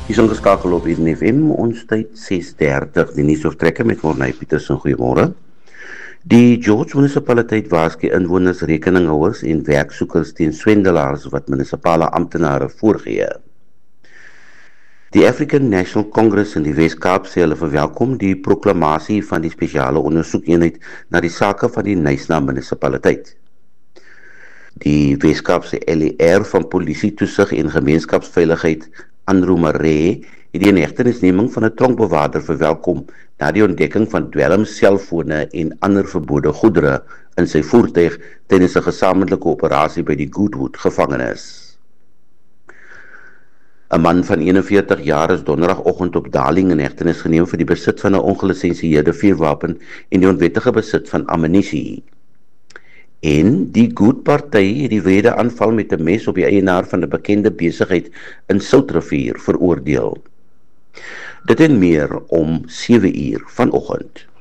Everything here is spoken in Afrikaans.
Hier is ingeskakel op Eden FM, ons tyd 6:30, die nuusoortrekker met Morney Petersen, goeiemôre. Die George munisipaliteit waarsku inwoners, rekeninghouers en werksoekers teen swendelaars wat munisipale amptenare voorgee. Die African National Congress in die Wes-Kaap sê hulle verwelkom die proklamasie van die spesiale ondersoekeenheid na die sake van die Knysna munisipaliteit. Die Wes-Kaapse LER van Polisie Toesig en Gemeenskapsveiligheid, Andrew Maree, het die inhegtenisneming van 'n tronkbewaarder verwelkom na die ontdekking van dwelms, selfone en ander verbode goedere in sy voertuig tydens 'n gesamentlike operasie by die Goodwood gevangenis. 'n Man van 41 jaar is donderdagoggend op Darling in hegtenis geneem vir die besit van 'n ongelisensieerde vuurwapen en die onwettige besit van ammunisie. En die Good-party het die wrede aanval met 'n mes op die eienaar van 'n bekende besigheid in Soutrivier veroordeel. Dit en meer om 7 uur vanoggend.